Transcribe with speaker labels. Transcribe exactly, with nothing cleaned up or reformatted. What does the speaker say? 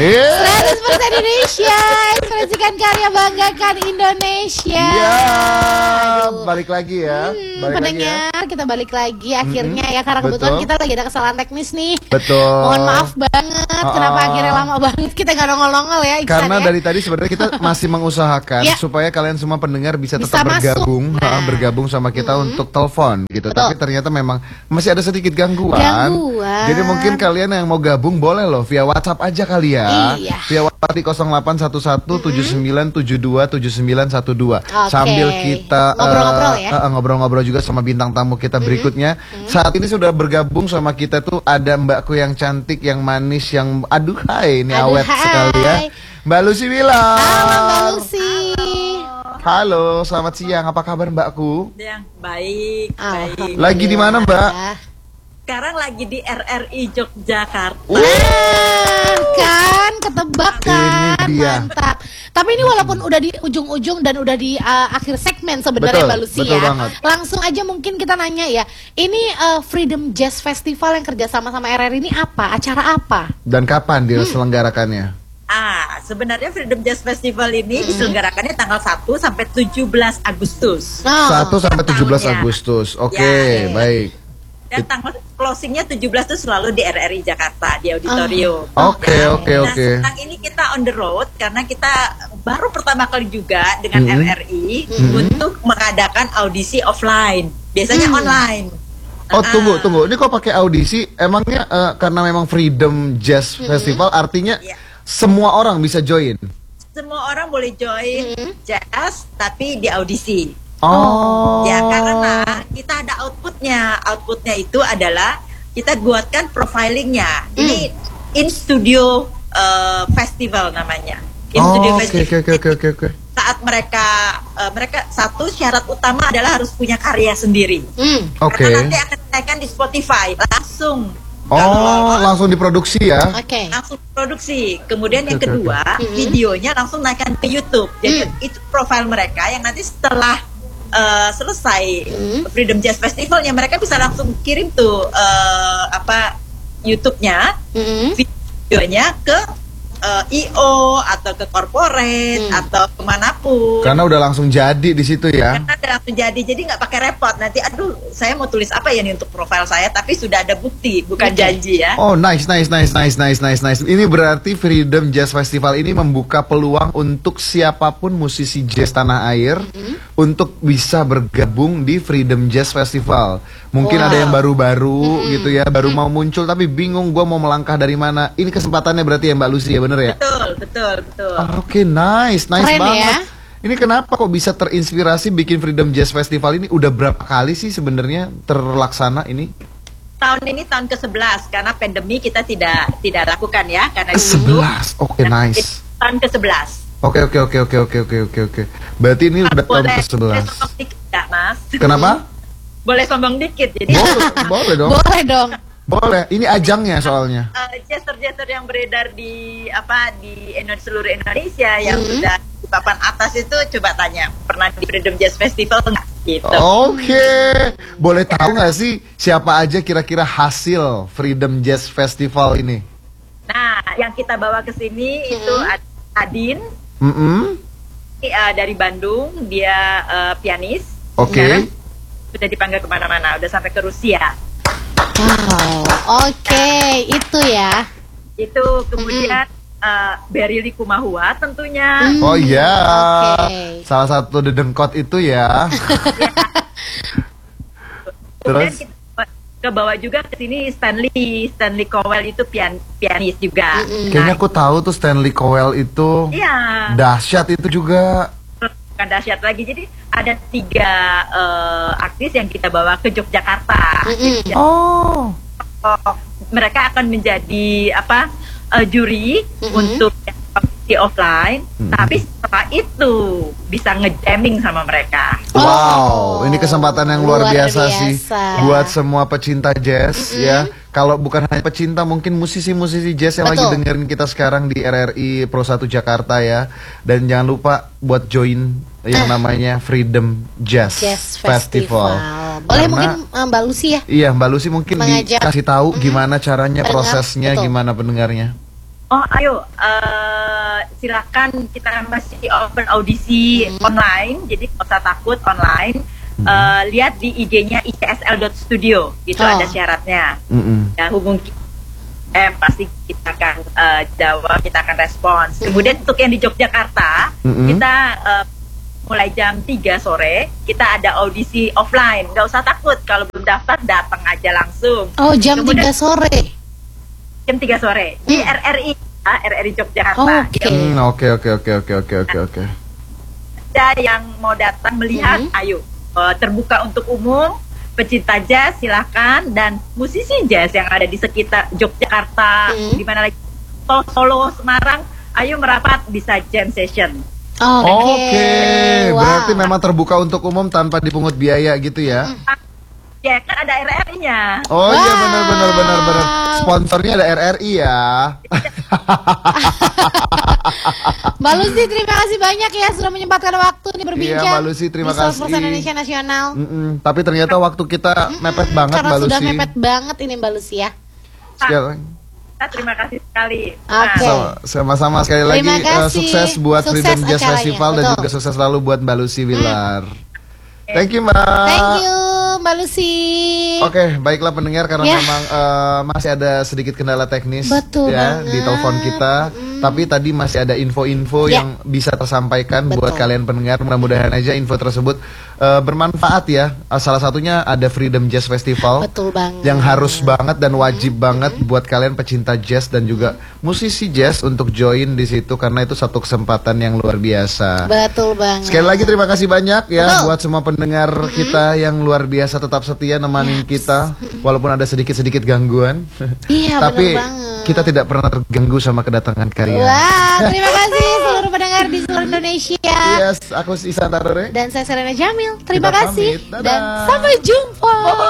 Speaker 1: Yeah.
Speaker 2: seratus persen Indonesia, ekspresikan karya, banggakan Indonesia.
Speaker 1: Iya, balik lagi ya.
Speaker 2: Hmm,
Speaker 1: balik
Speaker 2: pendengar,
Speaker 1: lagi ya.
Speaker 2: kita balik lagi akhirnya
Speaker 1: Mm-hmm.
Speaker 2: ya, karena kebetulan
Speaker 1: Betul.
Speaker 2: kita lagi ada kesalahan teknis nih.
Speaker 1: Betul.
Speaker 2: Mohon maaf banget,
Speaker 1: Uh-uh.
Speaker 2: kenapa akhirnya lama banget kita nggak nongol-nongol ya, Iksan,
Speaker 1: Karena
Speaker 2: ya?
Speaker 1: dari tadi sebenarnya kita masih mengusahakan
Speaker 2: Ya.
Speaker 1: supaya kalian semua pendengar bisa
Speaker 2: Bisa
Speaker 1: tetap bergabung,
Speaker 2: masuk.
Speaker 1: ha,
Speaker 2: Nah.
Speaker 1: bergabung sama kita
Speaker 2: Mm-hmm.
Speaker 1: untuk telepon gitu.
Speaker 2: Betul.
Speaker 1: Tapi ternyata memang masih ada sedikit gangguan.
Speaker 2: Gangguan.
Speaker 1: Jadi mungkin kalian yang mau gabung boleh loh via WhatsApp aja kali ya.
Speaker 2: Iya.
Speaker 1: Via WhatsApp di nol delapan satu satu tujuh sembilan tujuh dua tujuh sembilan satu dua.
Speaker 2: Oke.
Speaker 1: Sambil kita
Speaker 2: Ngobrol-ngobrol
Speaker 1: eh,
Speaker 2: ya.
Speaker 1: eh, ngobrol-ngobrol juga sama bintang tamu kita berikutnya. Saat ini sudah bergabung sama kita tuh ada mbakku yang cantik, yang manis, yang aduh hai, ini
Speaker 2: Aduh,
Speaker 1: awet
Speaker 2: hai.
Speaker 1: sekali ya. Mbak Lucy Wilar.
Speaker 2: Halo Mbak Lucy.
Speaker 1: Halo, selamat siang. Apa kabar mbakku?
Speaker 3: Yang baik, baik.
Speaker 1: Lagi di mana, Mbak?
Speaker 3: Sekarang lagi di R R I Yogyakarta.
Speaker 2: Nah, kan ketebak kan,
Speaker 1: Ini dia.
Speaker 2: mantap. Tapi ini walaupun udah di ujung-ujung dan udah di uh, akhir segmen sebenarnya
Speaker 1: Betul,
Speaker 2: Mbak Lucy
Speaker 1: betul
Speaker 2: ya.
Speaker 1: banget.
Speaker 2: Langsung aja mungkin kita nanya ya. Ini uh, Freedom Jazz Festival yang kerjasama sama R R I ini apa? Acara apa?
Speaker 1: Dan kapan diselenggarakannya?
Speaker 3: Ah, sebenarnya Freedom Jazz Festival ini diselenggarakannya tanggal satu sampai tujuh belas Agustus.
Speaker 2: Oh.
Speaker 1: satu sampai tujuh belas
Speaker 3: tahunnya.
Speaker 1: Agustus. Oke,
Speaker 3: Ya, ya.
Speaker 1: baik.
Speaker 3: Dan tanggal closingnya tujuh belas itu selalu di R R I Jakarta, di auditorium.
Speaker 1: Oke,
Speaker 3: Ya.
Speaker 1: oke,
Speaker 3: Nah,
Speaker 1: oke.
Speaker 3: sekarang ini kita on the road karena kita baru pertama kali juga dengan
Speaker 1: Mhm.
Speaker 3: R R I untuk mengadakan audisi offline. Biasanya online.
Speaker 1: Oh,
Speaker 3: Ah,
Speaker 1: tunggu, tunggu. Ini kok pakai audisi? Emangnya eh, karena memang Freedom Jazz Festival artinya
Speaker 3: Iya.
Speaker 1: semua orang bisa join?
Speaker 3: Semua orang boleh join jazz tapi di audisi.
Speaker 1: Oh.
Speaker 3: Ya, karena kita ada outputnya. Outputnya itu adalah kita buatkan profilingnya. Ini in studio uh, festival namanya. In
Speaker 1: Oh,
Speaker 3: studio
Speaker 1: oke,
Speaker 3: festival.
Speaker 1: oke, oke, oke, oke.
Speaker 3: Saat mereka uh, mereka satu syarat utama adalah harus punya karya sendiri.
Speaker 2: Hmm.
Speaker 1: Oke.
Speaker 3: Karena nanti akan dinaikkan di Spotify langsung.
Speaker 1: Oh,
Speaker 3: Kalau
Speaker 1: langsung diproduksi ya?
Speaker 2: Oke.
Speaker 3: langsung produksi. Kemudian yang
Speaker 1: Oke, oke,
Speaker 3: kedua, videonya langsung naikkan ke YouTube. Jadi itu profil mereka yang nanti setelah uh, selesai Freedom Jazz Festivalnya, mereka bisa langsung kirim tuh uh, apa YouTube-nya,
Speaker 2: Mm-mm.
Speaker 3: videonya ke uh, I O atau ke corporate atau kemanapun.
Speaker 1: Karena udah langsung jadi di situ ya.
Speaker 3: Karena udah langsung jadi, jadi nggak pakai repot. Nanti, aduh, saya mau tulis apa ya nih untuk profil saya, tapi sudah ada bukti, bukan janji ya.
Speaker 1: Oh, nice, nice, nice, nice, nice, nice, nice. Ini berarti Freedom Jazz Festival ini membuka peluang untuk siapapun musisi jazz tanah air untuk bisa bergabung di Freedom Jazz Festival. Mungkin
Speaker 2: Wow.
Speaker 1: ada yang baru-baru gitu ya, baru mau muncul tapi bingung gue mau melangkah dari mana. Ini kesempatannya berarti ya Mbak Lucy ya, bener ya?
Speaker 3: Betul, betul, betul.
Speaker 1: Ah, Oke, nice, nice
Speaker 2: Keren
Speaker 1: banget.
Speaker 2: ya.
Speaker 1: Ini kenapa kok bisa terinspirasi bikin Freedom Jazz Festival ini? Udah berapa kali sih sebenarnya terlaksana ini?
Speaker 3: Tahun ini tahun ke sebelas karena pandemi kita tidak tidak lakukan ya karena
Speaker 1: Ke
Speaker 3: itu.
Speaker 1: sebelas, oke,
Speaker 3: Nah,
Speaker 1: nice.
Speaker 3: Tahun ke sebelas.
Speaker 1: Oke, oke, oke, oke, oke, oke, oke, oke. Berarti ini udah tahun ke sebelas.
Speaker 3: Boleh sombong dikit nggak, Mas?
Speaker 1: Kenapa?
Speaker 3: Boleh sombong dikit. Jadi
Speaker 1: Boleh, boleh dong.
Speaker 2: Boleh dong.
Speaker 1: Boleh. Ini ajangnya soalnya.
Speaker 3: uh, jester-jester yang beredar di apa di Indo- seluruh Indonesia yang sudah di papan atas itu coba tanya pernah di Freedom Jazz Festival nggak? Gitu.
Speaker 1: Oke. Boleh tahu nggak sih siapa aja kira-kira hasil Freedom Jazz Festival ini?
Speaker 3: Nah, yang kita bawa ke sini itu Ad- Adin
Speaker 1: Mm-mm.
Speaker 3: ini, uh, dari Bandung, dia uh, pianis.
Speaker 1: Oke.
Speaker 3: Sekarang sudah dipanggil kemana-mana, udah sampai ke Rusia.
Speaker 2: Wow. Oke, itu ya.
Speaker 3: Itu kemudian uh, Berry Likumahua tentunya.
Speaker 2: Hmm.
Speaker 1: Oh iya.
Speaker 2: Oke.
Speaker 1: Salah satu dedengkot itu ya.
Speaker 3: Kemudian
Speaker 1: Terus?
Speaker 3: kita ke bawah juga ke sini Stanley Stanley Cowell itu pian, pianis juga.
Speaker 1: Kayaknya aku tahu tuh Stanley Cowell itu
Speaker 3: Iya,
Speaker 1: dahsyat itu juga.
Speaker 3: bukan dahsyat lagi. Jadi ada tiga eh, artis yang kita bawa ke Yogyakarta.
Speaker 2: Mm-mm.
Speaker 1: Oh.
Speaker 3: Oh, mereka akan menjadi apa eh, juri untuk yang kompetisi offline. Tapi setelah itu bisa ngejamming sama mereka.
Speaker 1: Wow, ini kesempatan yang luar,
Speaker 2: luar
Speaker 1: biasa, sih
Speaker 2: biasa.
Speaker 1: buat semua pecinta jazz ya. Kalau bukan hanya pecinta, mungkin musisi-musisi jazz yang lagi
Speaker 2: Betul.
Speaker 1: dengerin kita sekarang di R R I Pro satu Jakarta ya. Dan jangan lupa buat join yang namanya Freedom Jazz,
Speaker 2: Jazz Festival. Boleh
Speaker 1: Karena-
Speaker 2: mungkin uh, Mbak Lucy ya.
Speaker 1: Iya, Mbak Lucy mungkin
Speaker 2: Mengajak.
Speaker 1: dikasih tahu gimana caranya,
Speaker 2: Pendengar,
Speaker 1: prosesnya,
Speaker 2: betul.
Speaker 1: gimana pendengarnya.
Speaker 3: Oh, ayo, uh, silakan, kita masih open audisi hmm. online, jadi nggak usah takut online. Hmm. Uh, lihat di I G-nya i c s l dot studio, itu oh. ada syaratnya. Hmm. Dan hubungi eh pasti kita akan uh, jawab, kita akan respons. Hmm. Kemudian untuk yang di Yogyakarta, hmm. kita uh, mulai jam tiga sore, kita ada audisi offline. Nggak usah takut, kalau belum daftar datang aja langsung.
Speaker 2: Oh, jam Kemudian, tiga sore.
Speaker 3: Jam tiga sore di R R I, ah, R R I Yogyakarta.
Speaker 1: Oke oke oke oke oke oke oke.
Speaker 3: Ada yang mau datang melihat, hmm. ayo uh, terbuka untuk umum, pecinta jazz silakan, dan musisi jazz yang ada di sekitar Yogyakarta, hmm. di mana lagi Solo, Semarang, ayo merapat bisa jam session.
Speaker 2: Oke, okay.
Speaker 1: okay. wow. Berarti memang terbuka untuk umum tanpa dipungut biaya gitu ya?
Speaker 3: Hmm. Ya kan ada R R I-nya.
Speaker 1: Oh wow. Iya benar benar benar benar. Sponsornya ada R R I ya.
Speaker 2: Mbak Lucy, terima kasih banyak ya sudah menyempatkan waktu nih berbincang.
Speaker 1: Iya Mbak Lucy, terima kasih.
Speaker 2: Di Indonesia Nasional.
Speaker 1: Mm-mm. Tapi ternyata waktu kita mm-mm. mepet banget
Speaker 2: Karena
Speaker 1: Mbak Lucy.
Speaker 2: Karena sudah mepet banget ini Mbak Lucy ya.
Speaker 1: Sekali.
Speaker 3: Terima kasih sekali.
Speaker 2: Oke. Okay.
Speaker 1: Sama-sama sekali lagi uh, sukses buat
Speaker 2: sukses
Speaker 1: Freedom Jazz
Speaker 2: acaranya.
Speaker 1: Festival. Betul. Dan juga sukses selalu buat Mbak Lucy Wilar. Mm. Thank you Mbak.
Speaker 2: Thank you Mbak Lucy.
Speaker 1: Oke, okay, baiklah pendengar, karena
Speaker 2: yeah.
Speaker 1: memang uh, masih ada sedikit kendala teknis
Speaker 2: Betul
Speaker 1: ya
Speaker 2: banget.
Speaker 1: di telepon kita. Mm. Tapi tadi masih ada info-info yeah. yang bisa tersampaikan Betul. buat kalian pendengar. Mudah-mudahan aja info tersebut uh, bermanfaat ya. Uh, salah satunya ada Freedom Jazz Festival.
Speaker 2: Betul banget.
Speaker 1: Yang harus banget dan wajib mm. banget buat kalian pecinta jazz dan juga musisi jazz untuk join di situ, karena itu satu kesempatan yang luar biasa.
Speaker 2: Betul banget.
Speaker 1: Sekali lagi terima kasih banyak ya
Speaker 2: Betul.
Speaker 1: buat semua pendengar mm-hmm. kita yang luar biasa tetap setia nemanin yes. kita walaupun ada sedikit-sedikit gangguan.
Speaker 2: Iya,
Speaker 1: tapi
Speaker 2: benar banget.
Speaker 1: Kita tidak pernah terganggu sama kedatangan kalian.
Speaker 2: Wah, terima kasih seluruh pendengar di seluruh Indonesia.
Speaker 1: Yes, aku Isan Tarore
Speaker 2: dan saya Serena Jamil. Terima
Speaker 1: kita
Speaker 2: kasih
Speaker 1: pamit.
Speaker 2: Dan sampai jumpa.
Speaker 1: Bye-bye.